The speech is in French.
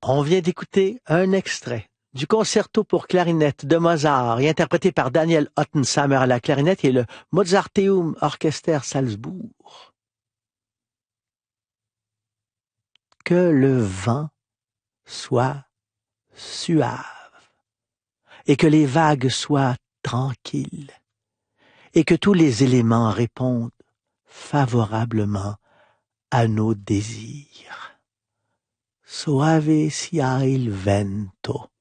On vient d'écouter un extrait du concerto pour clarinette de Mozart et interprété par Daniel Ottensamer à la clarinette et le Mozarteum Orchester Salzbourg. Que le vent soit suave et que les vagues soient tranquilles et que tous les éléments répondent favorablement à nos désirs. Soave sia il vento.